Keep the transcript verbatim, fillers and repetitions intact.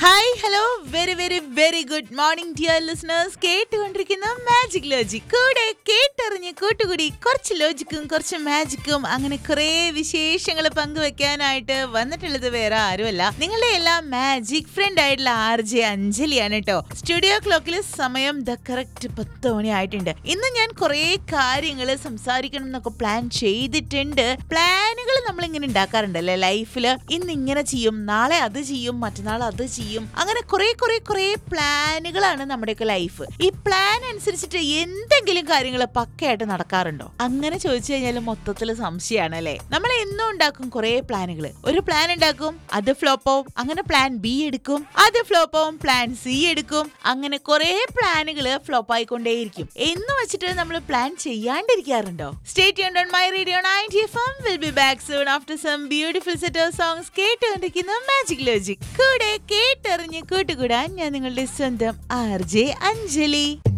Hi hello very very very good morning dear listeners. കേട്ടുകൊണ്ടിരിക്കുന്ന magic logic. കൂടെ കേട്ടറിഞ്ഞ് കൂട്ടുകൂടി കുറച്ച് ലോജിക്കും കുറച്ച് മാജിക്കും അങ്ങനെ കുറെ വിശേഷങ്ങൾ പങ്കുവെക്കാനായിട്ട് വന്നിട്ടുള്ളത് വേറെ ആരുമല്ല, നിങ്ങളുടെ എല്ലാം മാജിക് ഫ്രണ്ട് ആയിട്ടുള്ള ആർ ജെ അഞ്ജലിയാണ് കേട്ടോ. സ്റ്റുഡിയോ ക്ലോക്കിൽ സമയം ദ കറക്റ്റ് പത്ത് മണി ആയിട്ടുണ്ട്. ഇന്ന് ഞാൻ കുറെ കാര്യങ്ങൾ സംസാരിക്കണം എന്നൊക്കെ പ്ലാൻ ചെയ്തിട്ടുണ്ട്. പ്ലാനുകൾ നമ്മൾ ഇങ്ങനെ ഉണ്ടാക്കാറുണ്ടല്ലേ ലൈഫിൽ. ഇന്ന് ഇങ്ങനെ ചെയ്യും, നാളെ അത് ചെയ്യും, മറ്റന്നാൾ അത് ചെയ്യും, അങ്ങനെ കുറെ കുറെ കുറെ പ്ലാനുകളാണ് നമ്മുടെയൊക്കെ ലൈഫ്. ഈ പ്ലാൻ അനുസരിച്ചിട്ട് എന്തെങ്കിലും കാര്യങ്ങൾ പക്കയായിട്ട് നടക്കാറുണ്ടോ? അങ്ങനെ ചോദിച്ചു കഴിഞ്ഞാൽ മൊത്തത്തിൽ സംശയമാണ് അല്ലേ. നമ്മൾ എന്നും ഉണ്ടാക്കും കുറെ പ്ലാനുകൾ. ഒരു പ്ലാൻ ഉണ്ടാക്കും, അത് ഫ്ലോപ്പ് ആവും, അങ്ങനെ പ്ലാൻ ബി എടുക്കും, അത് ഫ്ലോപ്പ് ആവും, പ്ലാൻ സി എടുക്കും, അങ്ങനെ കുറെ പ്ലാനുകൾ ഫ്ലോപ്പ് ആയിക്കൊണ്ടേയിരിക്കും. എന്ന് വെച്ചിട്ട് നമ്മൾ plan ചെയ്യാണ്ടിരിക്കാറുണ്ടോ? Stay tuned on my radio ninety F M. Will be back soon after some beautiful set of songs. കേട്ടുകൊണ്ടിരിക്കുന്ന മാജിക് ലോജിക്. കൂടെ കേട്ടറിഞ്ഞ് കൂട്ടുകൂടാൻ ഞാൻ നിങ്ങളുടെ സ്വന്തം ആർ ജെ അഞ്ജലി.